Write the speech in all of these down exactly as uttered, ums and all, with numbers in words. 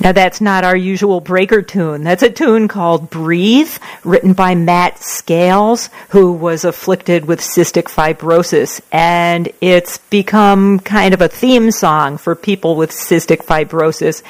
Now, that's not our usual breaker tune. That's a tune called Breathe, written by Matt Scales, who was afflicted with cystic fibrosis. And it's become kind of a theme song for people with cystic fibrosis.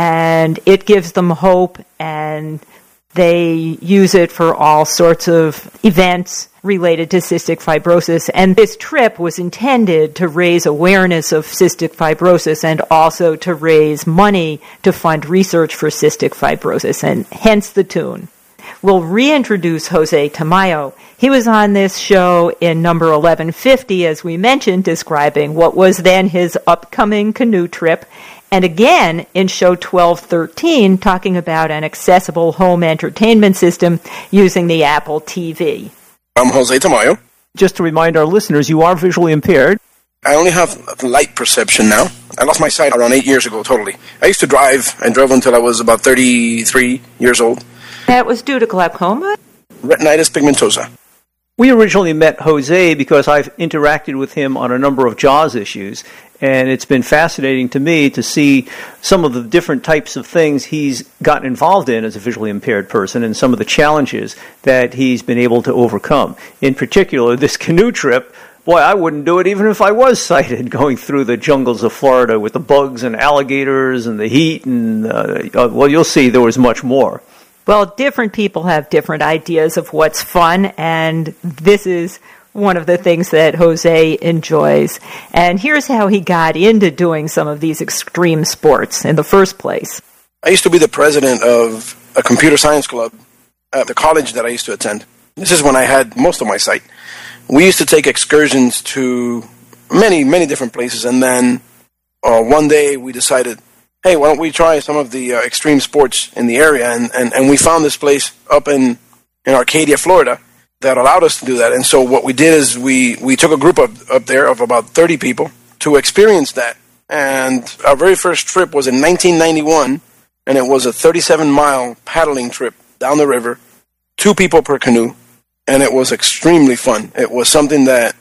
And it gives them hope, and they use it for all sorts of events related to cystic fibrosis. And this trip was intended to raise awareness of cystic fibrosis and also to raise money to fund research for cystic fibrosis, and hence the tune. We'll reintroduce Jose Tamayo. He was on this show in number eleven fifty, as we mentioned, describing what was then his upcoming canoe trip, and again in show twelve thirteen, talking about an accessible home entertainment system using the Apple T V. I'm Jose Tamayo. Just to remind our listeners, you are visually impaired. I only have light perception now. I lost my sight around eight years ago, totally. I used to drive. I drove until I was about thirty-three years old. That was due to glaucoma? Retinitis pigmentosa. We originally met Jose because I've interacted with him on a number of JAWS issues, and it's been fascinating to me to see some of the different types of things he's gotten involved in as a visually impaired person and some of the challenges that he's been able to overcome. In particular, this canoe trip, boy, I wouldn't do it even if I was sighted, going through the jungles of Florida with the bugs and alligators and the heat, and, uh, well, you'll see there was much more. Well, different people have different ideas of what's fun, and this is one of the things that Jose enjoys. And here's how he got into doing some of these extreme sports in the first place. I used to be the president of a computer science club at the college that I used to attend. This is when I had most of my sight. We used to take excursions to many, many different places, and then uh, one day we decided, hey, why don't we try some of the uh, extreme sports in the area? And, and, and we found this place up in, in Arcadia, Florida, that allowed us to do that. And so what we did is we, we took a group of, up there of about thirty people to experience that. And our very first trip was in nineteen ninety-one, and it was a thirty-seven mile paddling trip down the river, two people per canoe, and it was extremely fun. It was something that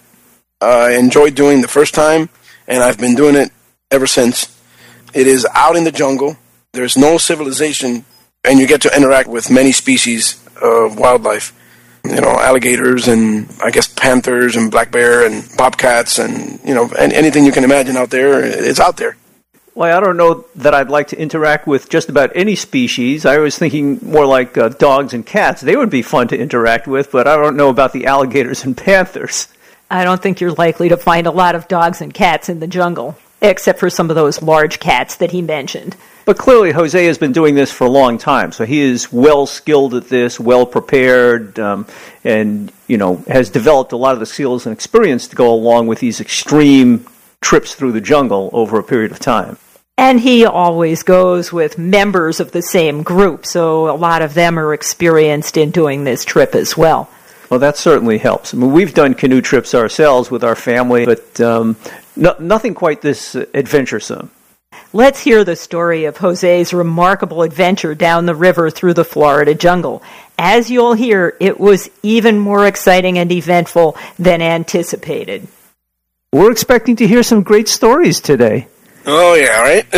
I enjoyed doing the first time, and I've been doing it ever since. It is out in the jungle. There's no civilization, and you get to interact with many species of wildlife. You know, alligators and, I guess, panthers and black bear and bobcats and, you know, and anything you can imagine out there, it's out there. Well, I don't know that I'd like to interact with just about any species. I was thinking more like uh, dogs and cats. They would be fun to interact with, but I don't know about the alligators and panthers. I don't think you're likely to find a lot of dogs and cats in the jungle, except for some of those large cats that he mentioned. But clearly, Jose has been doing this for a long time, so he is well skilled at this, well prepared, um, and you know has developed a lot of the skills and experience to go along with these extreme trips through the jungle over a period of time. And he always goes with members of the same group, so a lot of them are experienced in doing this trip as well. Well, that certainly helps. I mean, we've done canoe trips ourselves with our family, but um, no, nothing quite this adventuresome. Let's hear the story of Jose's remarkable adventure down the river through the Florida jungle. As you'll hear, it was even more exciting and eventful than anticipated. We're expecting to hear some great stories today. Oh, yeah, right?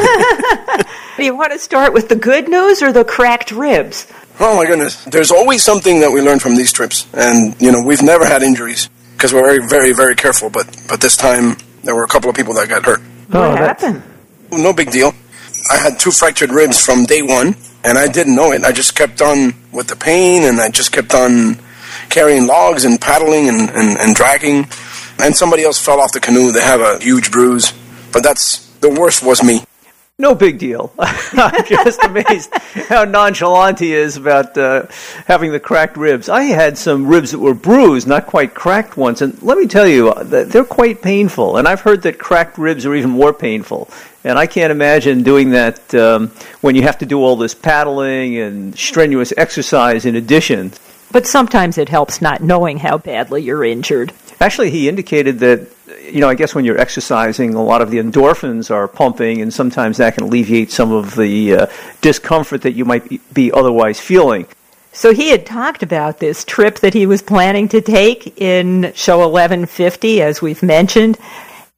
Do you want to start with the good news or the cracked ribs? Oh, my goodness. There's always something that we learn from these trips. And, you know, we've never had injuries because we're very, very, very careful. But, but this time, there were a couple of people that got hurt. What oh, happened? No big deal. I had two fractured ribs from day one, and I didn't know it. I just kept on with the pain, and I just kept on carrying logs and paddling and, and, and dragging. And somebody else fell off the canoe. They have a huge bruise. But that's the worst was me. No big deal. I'm just amazed how nonchalant he is about uh, having the cracked ribs. I had some ribs that were bruised, not quite cracked ones, and let me tell you, they're quite painful. And I've heard that cracked ribs are even more painful. And I can't imagine doing that um, when you have to do all this paddling and strenuous exercise in addition. But sometimes it helps not knowing how badly you're injured. Actually, he indicated that, you know, I guess when you're exercising, a lot of the endorphins are pumping, and sometimes that can alleviate some of the uh, discomfort that you might be otherwise feeling. So he had talked about this trip that he was planning to take in show eleven fifty, as we've mentioned,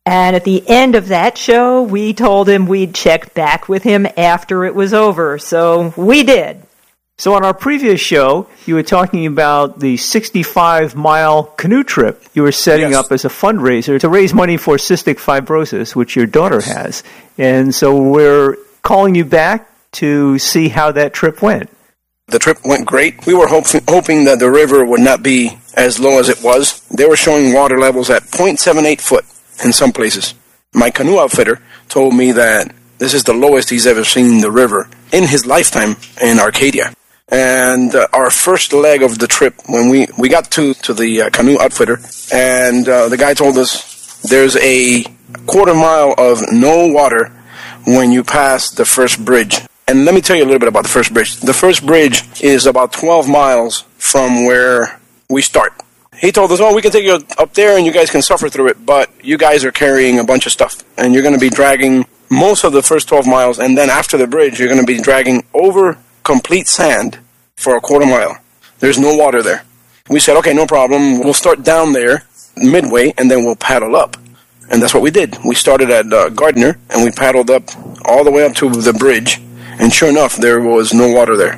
And at the end of that show, we told him we'd check back with him after it was over. So we did. So on our previous show, you were talking about the sixty-five mile canoe trip you were setting Yes. up as a fundraiser to raise money for cystic fibrosis, which your daughter has. And so we're calling you back to see how that trip went. The trip went great. We were hope- hoping that the river would not be as low as it was. They were showing water levels at zero point seven eight foot in some places. My canoe outfitter told me that this is the lowest he's ever seen the river in his lifetime in Arcadia. And uh, our first leg of the trip, when we, we got to, to the uh, canoe outfitter, and uh, the guy told us there's a quarter mile of no water when you pass the first bridge. And let me tell you a little bit about the first bridge. The first bridge is about twelve miles from where we start. He told us, oh, we can take you up there and you guys can suffer through it, but you guys are carrying a bunch of stuff. And you're going to be dragging most of the first twelve miles, and then after the bridge, you're going to be dragging over complete sand for a quarter mile. There's no water there. We said, okay, no problem. We'll start down there midway, and then we'll paddle up. And that's what we did. We started at uh, Gardner, and we paddled up all the way up to the bridge, and sure enough, there was no water there.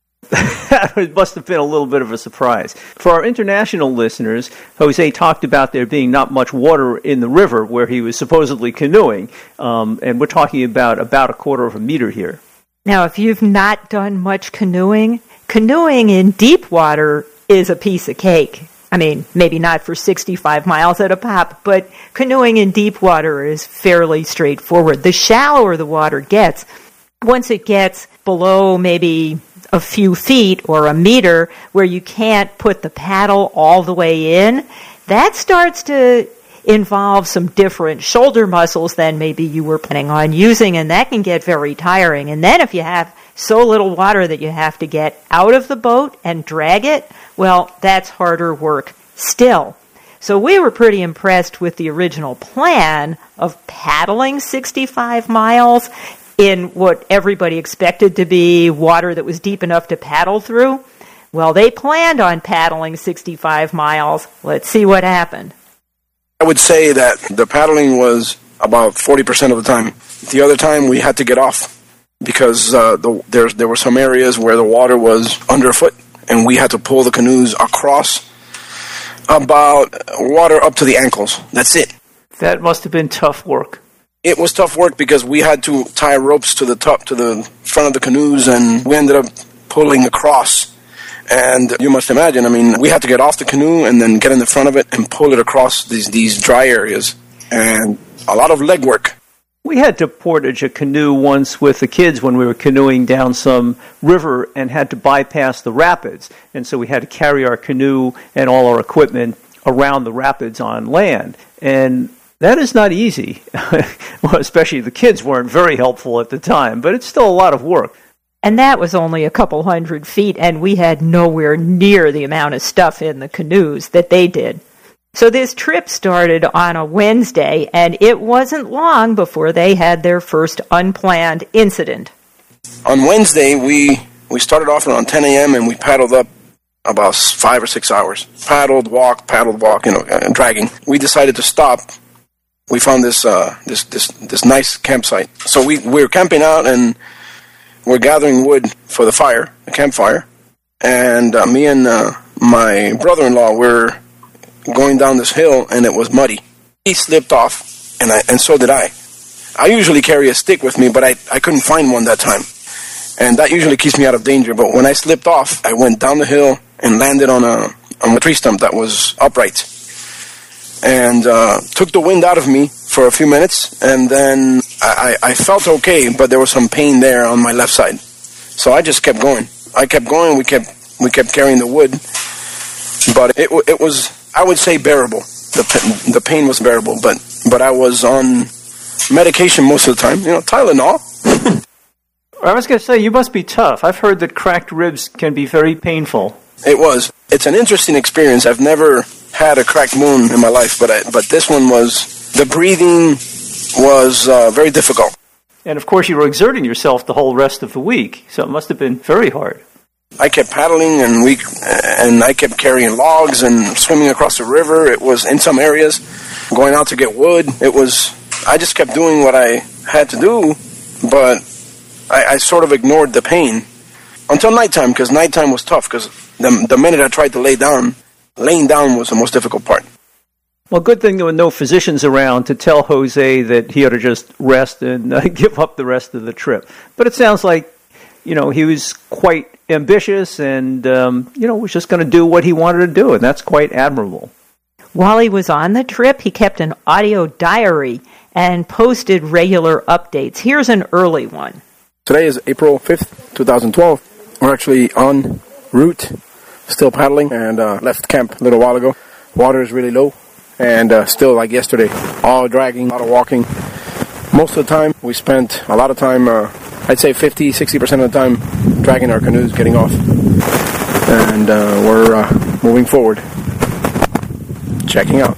It must have been a little bit of a surprise. For our international listeners, Jose talked about there being not much water in the river where he was supposedly canoeing, um, and we're talking about about a quarter of a meter here. Now, if you've not done much canoeing, canoeing in deep water is a piece of cake. I mean, maybe not for sixty-five miles at a pop, but canoeing in deep water is fairly straightforward. The shallower the water gets, once it gets below maybe a few feet or a meter where you can't put the paddle all the way in, that starts to involve some different shoulder muscles than maybe you were planning on using, and that can get very tiring. And then if you have so little water that you have to get out of the boat and drag it, well, that's harder work still. So we were pretty impressed with the original plan of paddling sixty-five miles in what everybody expected to be water that was deep enough to paddle through. Well, they planned on paddling sixty-five miles. Let's see what happened. I would say that the paddling was about forty percent of the time. The other time we had to get off because uh, the, there, there were some areas where the water was underfoot, and we had to pull the canoes across about water up to the ankles. That's it. That must have been tough work. It was tough work because we had to tie ropes to the top, to the front of the canoes, and we ended up pulling across. And you must imagine, I mean, we had to get off the canoe and then get in the front of it and pull it across these, these dry areas. And a lot of leg work. We had to portage a canoe once with the kids when we were canoeing down some river and had to bypass the rapids. And so we had to carry our canoe and all our equipment around the rapids on land. And that is not easy. Well, especially the kids weren't very helpful at the time, but it's still a lot of work. And that was only a couple hundred feet, and we had nowhere near the amount of stuff in the canoes that they did. So this trip started on a Wednesday, and it wasn't long before they had their first unplanned incident. On Wednesday, we, we started off around ten a.m., and we paddled up about five or six hours. Paddled, walked, paddled, walked, you know, uh, dragging. We decided to stop. We found this uh, this this this nice campsite. So we, we were camping out, and we're gathering wood for the fire, the campfire. And uh, me and uh, my brother-in-law were going down this hill, and it was muddy. He slipped off, and I, and so did I. I usually carry a stick with me, but I, I couldn't find one that time. And that usually keeps me out of danger. But when I slipped off, I went down the hill and landed on a, on a tree stump that was upright. And uh, took the wind out of me for a few minutes, and then I, I felt okay, but there was some pain there on my left side. So I just kept going. I kept going, we kept we kept carrying the wood, but it it was, I would say, bearable. The the pain was bearable, but, but I was on medication most of the time, you know, Tylenol. I was going to say, you must be tough. I've heard that cracked ribs can be very painful. It was. It's an interesting experience. I've never had a cracked bone in my life, but I, but this one was, the breathing was uh, very difficult. And of course you were exerting yourself the whole rest of the week, so it must have been very hard. I kept paddling, and we and I kept carrying logs and swimming across the river. It was, in some areas, going out to get wood. It was, I just kept doing what I had to do, but I, I sort of ignored the pain until nighttime, because nighttime was tough, because the, the minute I tried to lay down, laying down was the most difficult part. Well, good thing there were no physicians around to tell Jose that he ought to just rest and uh, give up the rest of the trip. But it sounds like, you know, he was quite ambitious and, um, you know, was just going to do what he wanted to do, and that's quite admirable. While he was on the trip, he kept an audio diary and posted regular updates. Here's an early one. Today is April fifth, twenty twelve. We're actually en route, still paddling, and uh, left camp a little while ago. Water is really low, and uh, still like yesterday, all dragging, a lot of walking. Most of the time, we spent a lot of time, uh, I'd say fifty, sixty percent of the time, dragging our canoes, getting off. And uh, we're uh, moving forward, checking out.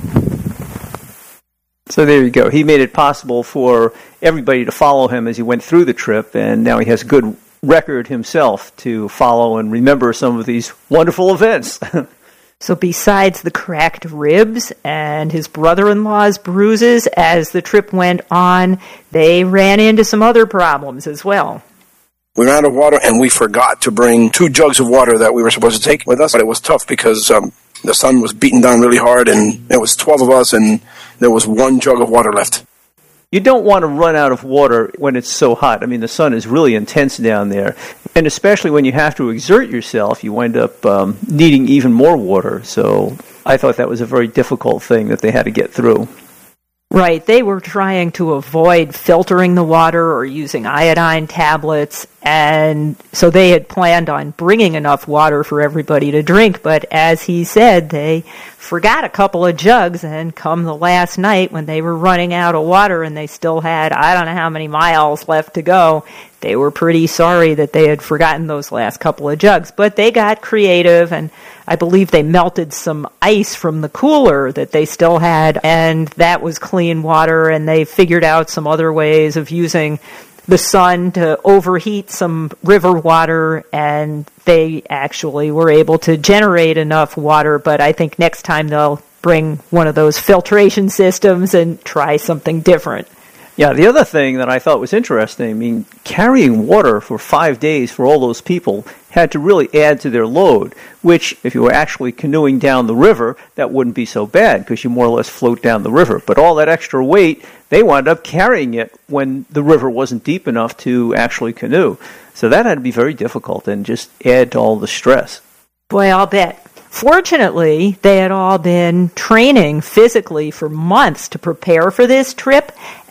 So there you go. He made it possible for everybody to follow him as he went through the trip, and now he has a good record himself to follow and remember some of these wonderful events. So besides the cracked ribs and his brother-in-law's bruises as the trip went on, they ran into some other problems as well. We ran out of water, and we forgot to bring two jugs of water that we were supposed to take with us. But it was tough because um, the sun was beating down really hard, and there was twelve of us, and there was one jug of water left. You don't want to run out of water when it's so hot. I mean, the sun is really intense down there. And especially when you have to exert yourself, you wind up um, needing even more water. So I thought that was a very difficult thing that they had to get through. Right. They were trying to avoid filtering the water or using iodine tablets, and so they had planned on bringing enough water for everybody to drink. But as he said, they forgot a couple of jugs, and come the last night when they were running out of water and they still had, I don't know how many miles left to go, they were pretty sorry that they had forgotten those last couple of jugs. But they got creative, and I believe they melted some ice from the cooler that they still had, and that was clean water, and they figured out some other ways of using the sun to overheat some river water, and they actually were able to generate enough water. But I think next time they'll bring one of those filtration systems and try something different. Yeah, the other thing that I thought was interesting, I mean, carrying water for five days for all those people had to really add to their load, which, if you were actually canoeing down the river, that wouldn't be so bad because you more or less float down the river. But all that extra weight, they wound up carrying it when the river wasn't deep enough to actually canoe. So that had to be very difficult and just add to all the stress. Boy, I'll bet. Fortunately, they had all been training physically for months to prepare for this trip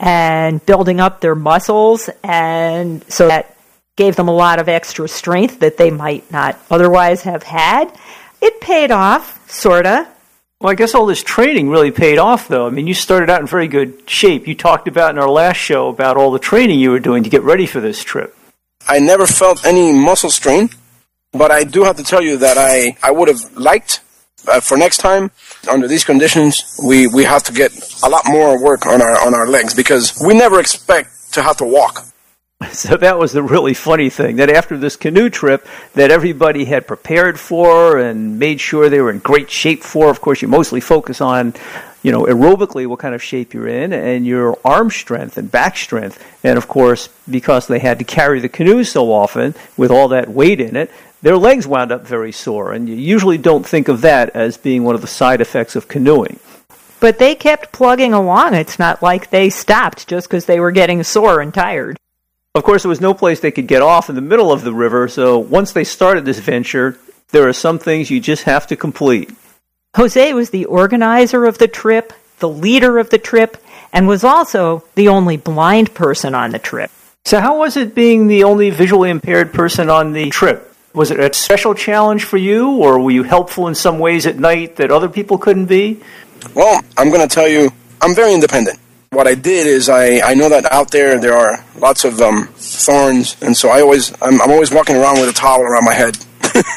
and building up their muscles, and so that gave them a lot of extra strength that they might not otherwise have had. It paid off, sorta. Well, I guess all this training really paid off, though. I mean, you started out in very good shape. You talked about in our last show about all the training you were doing to get ready for this trip. I never felt any muscle strain. But I do have to tell you that I, I would have liked, uh, for next time, under these conditions, we, we have to get a lot more work on our on our legs, because we never expect to have to walk. So that was the really funny thing, that after this canoe trip that everybody had prepared for and made sure they were in great shape for, of course, you mostly focus on, you know, aerobically what kind of shape you're in and your arm strength and back strength. And, of course, because they had to carry the canoe so often with all that weight in it, their legs wound up very sore, and you usually don't think of that as being one of the side effects of canoeing. But they kept plugging along. It's not like they stopped just because they were getting sore and tired. Of course, there was no place they could get off in the middle of the river, so once they started this venture, there are some things you just have to complete. Jose was the organizer of the trip, the leader of the trip, and was also the only blind person on the trip. So how was it being the only visually impaired person on the trip? Was it a special challenge for you, or were you helpful in some ways at night that other people couldn't be? Well, I'm going to tell you, I'm very independent. What I did is I, I know that out there there are lots of um, thorns, and so I always I'm, I'm always walking around with a towel around my head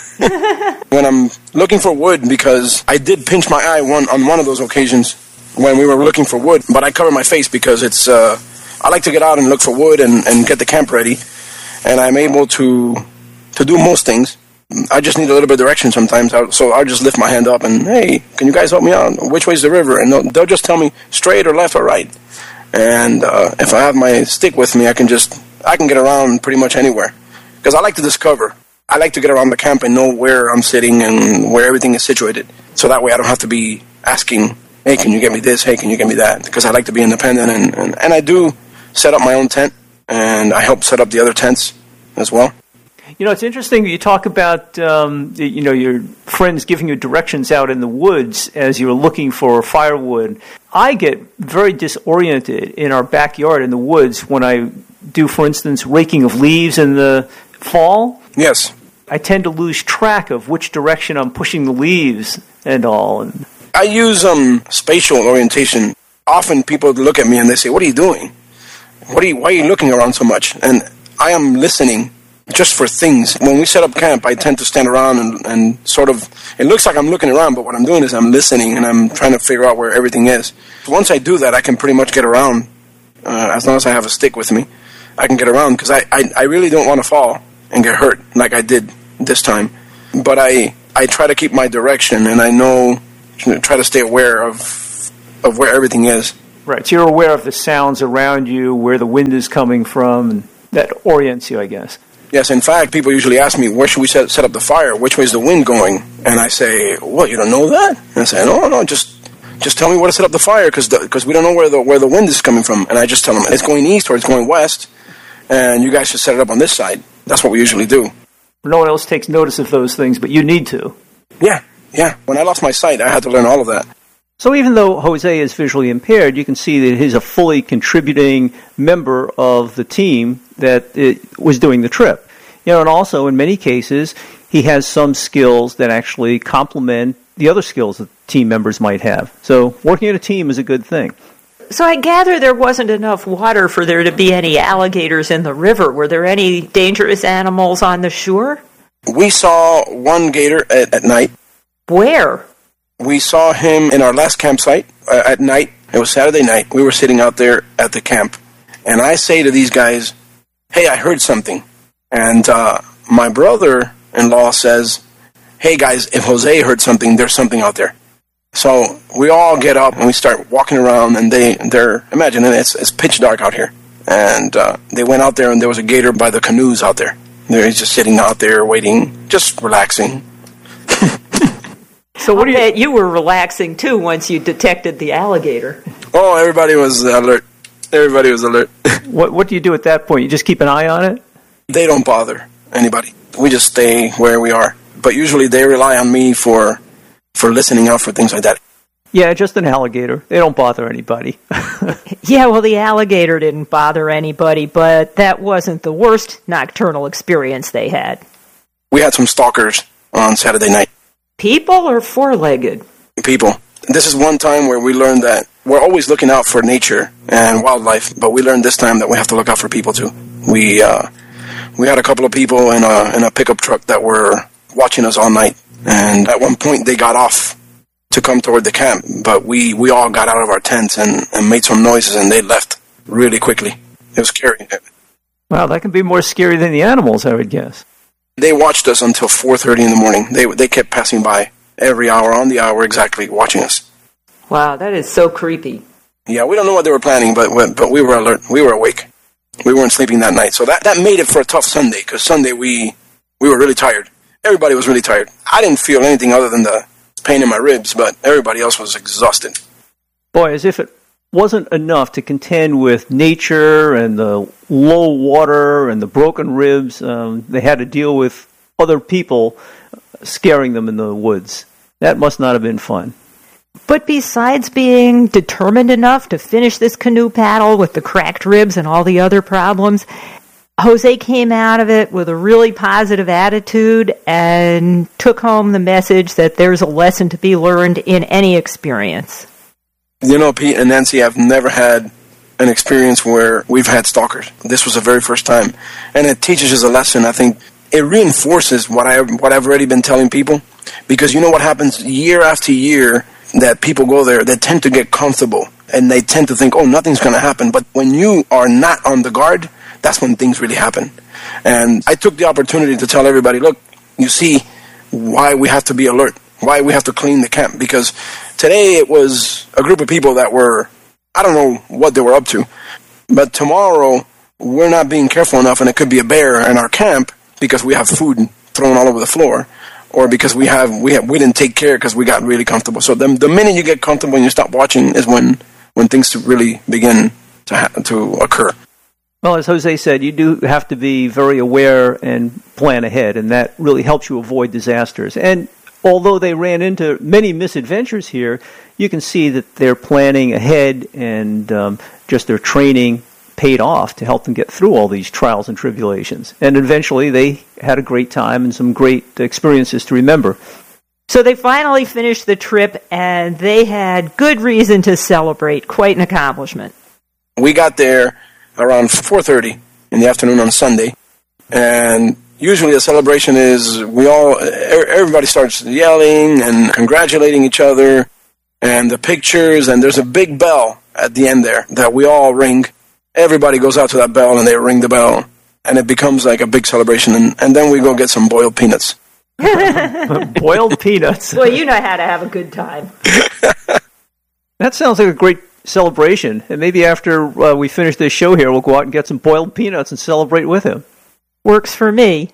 when I'm looking for wood, because I did pinch my eye one on one of those occasions when we were looking for wood, but I cover my face because it's uh, I like to get out and look for wood and, and get the camp ready, and I'm able to to do most things. I just need a little bit of direction sometimes, so I'll just lift my hand up and, hey, can you guys help me out? Which way's the river? And they'll, they'll just tell me straight or left or right. And uh, if I have my stick with me, I can just, I can get around pretty much anywhere. Because I like to discover. I like to get around the camp and know where I'm sitting and where everything is situated. So that way I don't have to be asking, hey, can you get me this? Hey, can you get me that? Because I like to be independent. And, and, and I do set up my own tent, and I help set up the other tents as well. You know, it's interesting that you talk about, um, you know, your friends giving you directions out in the woods as you're looking for firewood. I get very disoriented in our backyard in the woods when I do, for instance, raking of leaves in the fall. Yes. I tend to lose track of which direction I'm pushing the leaves and all. And I use um, spatial orientation. Often people look at me and they say, what are you doing? What are you, why are you looking around so much? And I am listening just for things. When we set up camp, I tend to stand around and, and sort of, it looks like I'm looking around, but what I'm doing is I'm listening and I'm trying to figure out where everything is. Once I do that, I can pretty much get around. Uh, as long as I have a stick with me, I can get around, because I, I, I really don't want to fall and get hurt like I did this time. But I, I try to keep my direction, and I know, try to stay aware of of where everything is. Right, so you're aware of the sounds around you, where the wind is coming from, and that orients you, I guess. Yes, in fact, people usually ask me, where should we set, set up the fire? Which way is the wind going? And I say, what, you don't know that? And I say, no, no, just just tell me where to set up the fire, because because we don't know where the where the wind is coming from. And I just tell them, it's going east or it's going west, and you guys should set it up on this side. That's what we usually do. No one else takes notice of those things, but you need to. Yeah, yeah. When I lost my sight, I had to learn all of that. So even though Jose is visually impaired, you can see that he's a fully contributing member of the team that it was doing the trip. You know, and also in many cases, he has some skills that actually complement the other skills that team members might have. So working in a team is a good thing. So I gather there wasn't enough water for there to be any alligators in the river. Were there any dangerous animals on the shore? We saw one gator at, at night. Where? We saw him in our last campsite uh, at night. It was Saturday night. We were sitting out there at the camp. And I say to these guys, hey, I heard something. And uh, my brother-in-law says, hey, guys, if Jose heard something, there's something out there. So we all get up and we start walking around, and they, they're, imagine it, it's, it's pitch dark out here. And uh, they went out there, and there was a gator by the canoes out there. They're just sitting out there waiting, just relaxing. So what do you... I bet you were relaxing, too, once you detected the alligator. Oh, everybody was alert. Everybody was alert. What What do you do at that point? You just keep an eye on it? They don't bother anybody. We just stay where we are. But usually they rely on me for for listening out for things like that. Yeah, just an alligator. They don't bother anybody. Yeah, well, the alligator didn't bother anybody, but that wasn't the worst nocturnal experience they had. We had some stalkers on Saturday night. People or four-legged? People. This is one time where we learned that we're always looking out for nature and wildlife, but we learned this time that we have to look out for people too. We uh, we had a couple of people in a in a pickup truck that were watching us all night, and at one point they got off to come toward the camp, but we, we all got out of our tents and, and made some noises, and they left really quickly. It was scary. Wow, that can be more scary than the animals, I would guess. They watched us until four thirty in the morning. They they kept passing by every hour, on the hour exactly, watching us. Wow, that is so creepy. Yeah, we don't know what they were planning, but but we were alert. We were awake. We weren't sleeping that night. So that, that made it for a tough Sunday, because Sunday we we were really tired. Everybody was really tired. I didn't feel anything other than the pain in my ribs, but everybody else was exhausted. Boy, as if it wasn't enough to contend with nature and the low water and the broken ribs, um, they had to deal with other people scaring them in the woods. That must not have been fun. But besides being determined enough to finish this canoe paddle with the cracked ribs and all the other problems, Jose came out of it with a really positive attitude and took home the message that there's a lesson to be learned in any experience. You know, Pete and Nancy, I've never had an experience where we've had stalkers. This was the very first time. And it teaches us a lesson. I think it reinforces what, I, what I've already been telling people. Because you know what happens year after year that people go there, they tend to get comfortable. And they tend to think, oh, nothing's going to happen. But when you are not on the guard, that's when things really happen. And I took the opportunity to tell everybody, look, you see why we have to be alert, why we have to clean the camp. Because today it was a group of people that were, I don't know what they were up to, but tomorrow we're not being careful enough and it could be a bear in our camp because we have food thrown all over the floor, or because we have we have we didn't take care because we got really comfortable. So the, the minute you get comfortable and you stop watching is when, when things really begin to ha- to occur. Well, as Jose said, you do have to be very aware and plan ahead, and that really helps you avoid disasters. And although they ran into many misadventures here, you can see that their planning ahead and um, just their training paid off to help them get through all these trials and tribulations. And eventually they had a great time and some great experiences to remember. So they finally finished the trip, and they had good reason to celebrate. Quite an accomplishment. We got there around four thirty in the afternoon on Sunday, and usually the celebration is we all, everybody starts yelling and congratulating each other, and the pictures, and there's a big bell at the end there that we all ring. Everybody goes out to that bell, and they ring the bell, and it becomes like a big celebration, and, and then we go get some boiled peanuts. Boiled peanuts. Well, you know how to have a good time. That sounds like a great celebration, and maybe after uh, we finish this show here, we'll go out and get some boiled peanuts and celebrate with him. Works for me.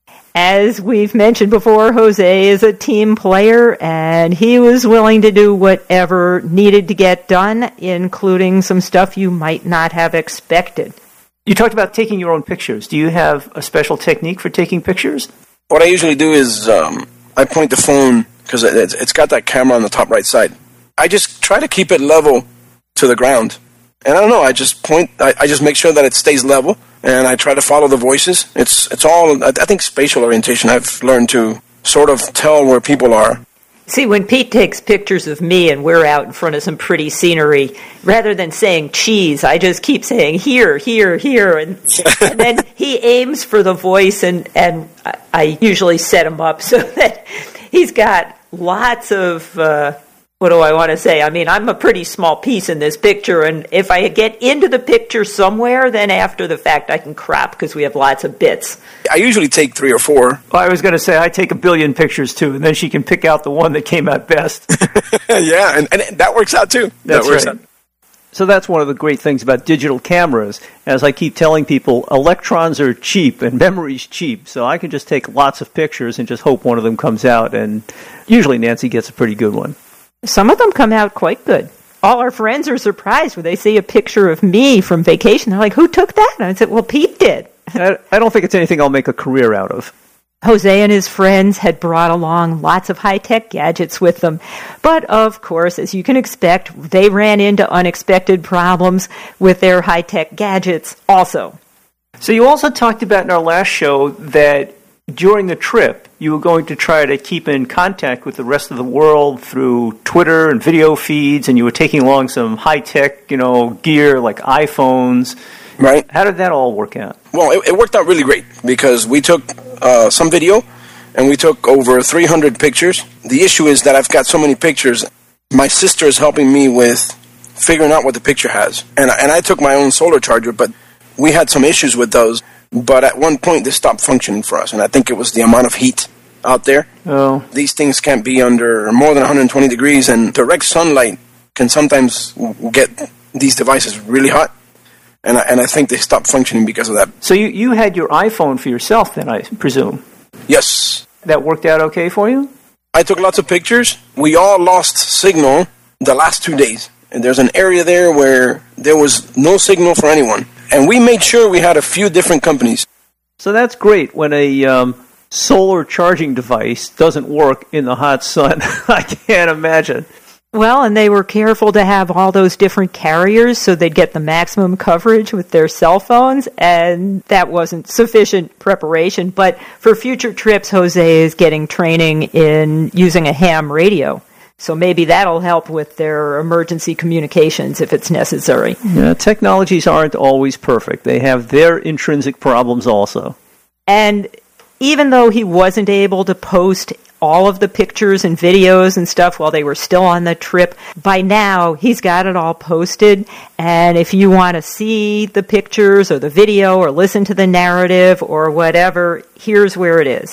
As we've mentioned before, Jose is a team player, and he was willing to do whatever needed to get done, including some stuff you might not have expected. You talked about taking your own pictures. Do you have a special technique for taking pictures? What I usually do is um, I point the phone, because it's, it's got that camera on the top right side. I just try to keep it level to the ground. And I don't know, I just point, I, I just make sure that it stays level, and I try to follow the voices. It's it's all, I, I think spatial orientation, I've learned to sort of tell where people are. See, when Pete takes pictures of me and we're out in front of some pretty scenery, rather than saying cheese, I just keep saying here, here, here, and, and then he aims for the voice, and, and I, I usually set him up so that he's got lots of... Uh, What do I want to say? I mean, I'm a pretty small piece in this picture, and if I get into the picture somewhere, then after the fact I can crop because we have lots of bits. I usually take three or four. Well, I was going to say I take a billion pictures too, and then she can pick out the one that came out best. Yeah, and, and that works out too. That's that works right. out. So that's one of the great things about digital cameras. As I keep telling people, electrons are cheap and memory's cheap, so I can just take lots of pictures and just hope one of them comes out, and usually Nancy gets a pretty good one. Some of them come out quite good. All our friends are surprised when they see a picture of me from vacation. They're like, who took that? And I said, well, Pete did. I, I don't think it's anything I'll make a career out of. Jose and his friends had brought along lots of high-tech gadgets with them. But, of course, as you can expect, they ran into unexpected problems with their high-tech gadgets also. So you also talked about in our last show that during the trip, you were going to try to keep in contact with the rest of the world through Twitter and video feeds, and you were taking along some high-tech, you know, gear like iPhones. Right. How did that all work out? Well, it, it worked out really great because we took uh, some video, and we took over three hundred pictures. The issue is that I've got so many pictures. My sister is helping me with figuring out what the picture has. And, and I took my own solar charger, but we had some issues with those. But at one point, they stopped functioning for us, and I think it was the amount of heat out there. Oh. These things can't be under more than one hundred twenty degrees, and direct sunlight can sometimes get these devices really hot, and I, and I think they stopped functioning because of that. So you, you had your iPhone for yourself then, I presume? Yes. That worked out okay for you? I took lots of pictures. We all lost signal the last two days, and there's an area there where there was no signal for anyone. And we made sure we had a few different companies. So that's great when a um, solar charging device doesn't work in the hot sun. I can't imagine. Well, and they were careful to have all those different carriers so they'd get the maximum coverage with their cell phones, and that wasn't sufficient preparation. But for future trips, Jose is getting training in using a ham radio. So maybe that'll help with their emergency communications if it's necessary. Yeah, technologies aren't always perfect. They have their intrinsic problems also. And even though he wasn't able to post all of the pictures and videos and stuff while they were still on the trip, by now he's got it all posted. And if you want to see the pictures or the video or listen to the narrative or whatever, here's where it is.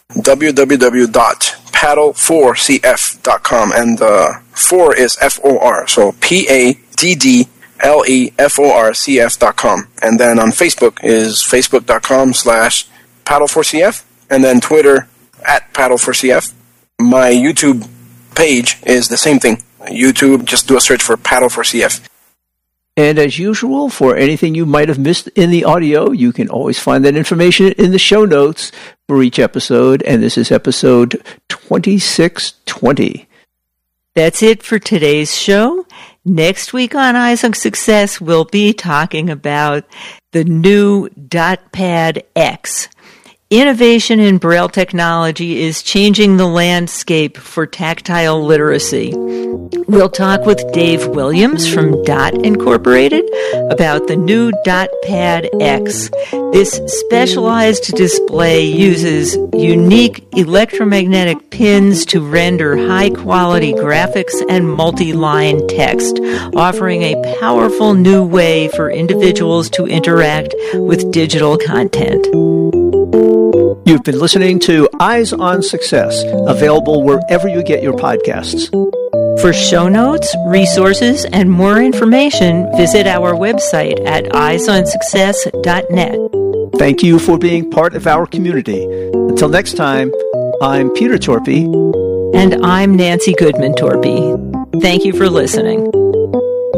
w w w dot paddle four c f dot com, and uh, four is F O R, so P A D D L E F O R C F dot com. And then on Facebook is facebook.com slash paddle4cf, and then Twitter at paddle4cf. My YouTube page is the same thing. YouTube, just do a search for paddle four c f. And as usual, for anything you might have missed in the audio, you can always find that information in the show notes for each episode. And this is episode twenty-six twenty. That's it for today's show. Next week on Eyes on Success, we'll be talking about the new DotPad X. Innovation in Braille technology is changing the landscape for tactile literacy. We'll talk with Dave Williams from Dot Incorporated about the new DotPad X. This specialized display uses unique electromagnetic pins to render high-quality graphics and multi-line text, offering a powerful new way for individuals to interact with digital content. You've been listening to Eyes on Success, available wherever you get your podcasts. For show notes, resources, and more information, visit our website at eyes on success dot net. Thank you for being part of our community. Until next time, I'm Peter Torpy. And I'm Nancy Goodman Torpy. Thank you for listening.